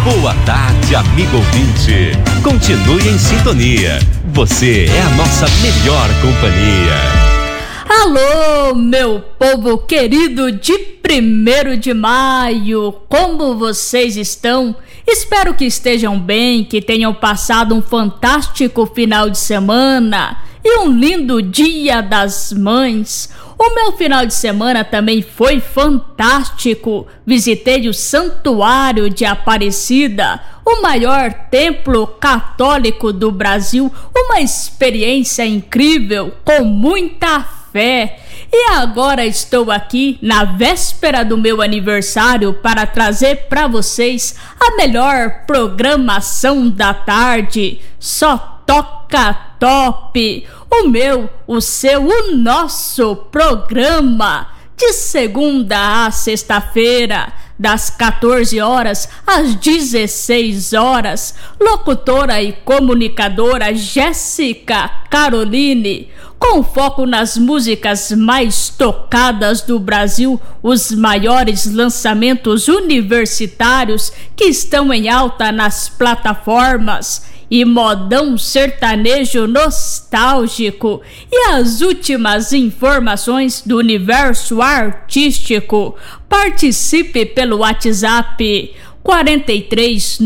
Boa tarde, amigo ouvinte. Continue em sintonia. Você é a nossa melhor companhia. Alô, meu povo querido de 1º de maio, como vocês estão? Espero que estejam bem, que tenham passado um fantástico final de semana e um lindo Dia das Mães. O meu final de semana também foi fantástico. Visitei o Santuário de Aparecida, o maior templo católico do Brasil. Uma experiência incrível, com muita fé. E agora estou aqui na véspera do meu aniversário para trazer para vocês a melhor programação da tarde. Só toca top. O meu, o seu, o nosso programa de segunda a sexta-feira, das 14 horas às 16 horas. Locutora e comunicadora Jéssica Caroline, com foco nas músicas mais tocadas do Brasil, os maiores lançamentos universitários que estão em alta nas plataformas e modão sertanejo nostálgico e as últimas informações do universo artístico. Participe pelo WhatsApp 43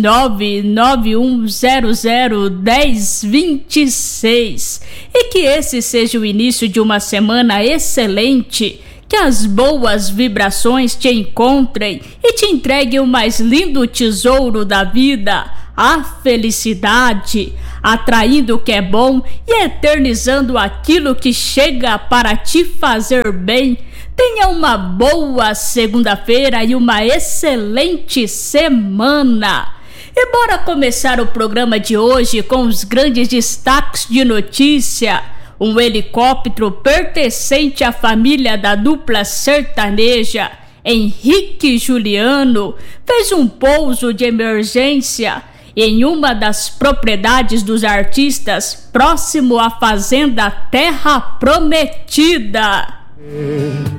99100 1026 e que esse seja o início de uma semana excelente. Que as boas vibrações te encontrem e te entreguem o mais lindo tesouro da vida, a felicidade, atraindo o que é bom e eternizando aquilo que chega para te fazer bem. Tenha uma boa segunda-feira e uma excelente semana. E bora começar o programa de hoje com os grandes destaques de notícia. Um helicóptero pertencente à família da dupla sertaneja Henrique e Juliano fez um pouso de emergência em uma das propriedades dos artistas próximo à fazenda Terra Prometida.